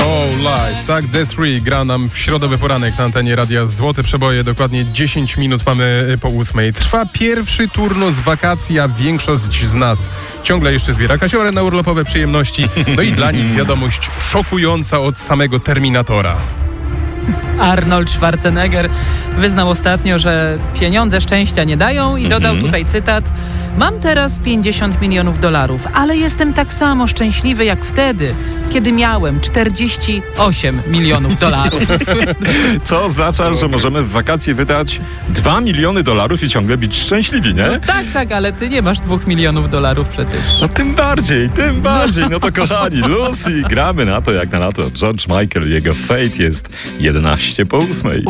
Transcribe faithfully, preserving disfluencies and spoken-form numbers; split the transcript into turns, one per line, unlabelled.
Oh, live. Tak, The Three gra nam w środowy poranek na antenie Radia Złote Przeboje. Dokładnie dziesięć minut mamy po ósmej. Trwa pierwszy turnus wakacji, a większość z nas ciągle jeszcze zbiera kasiorę na urlopowe przyjemności. No i dla nich wiadomość szokująca od samego Terminatora.
Arnold Schwarzenegger wyznał ostatnio, że pieniądze szczęścia nie dają i dodał tutaj cytat: mam teraz pięćdziesiąt milionów dolarów, ale jestem tak samo szczęśliwy jak wtedy, kiedy miałem czterdzieści osiem milionów dolarów.
Co oznacza, że możemy w wakacje wydać dwa miliony dolarów i ciągle być szczęśliwi, nie?
No tak, tak, ale ty nie masz dwóch milionów dolarów przecież.
No tym bardziej, tym bardziej. No to kochani, Lucy, gramy na to jak na lato. George Michael, jego Fate jest jedenaście po ósmej.